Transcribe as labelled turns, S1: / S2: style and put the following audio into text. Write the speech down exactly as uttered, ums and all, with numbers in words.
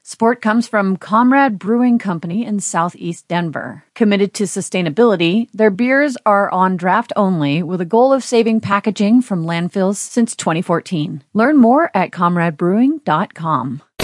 S1: Support comes from Comrade Brewing Company in Southeast Denver. Committed to sustainability, their beers are on draft only with a goal of saving packaging from landfills since twenty fourteen. Learn more at comrade brewing dot com.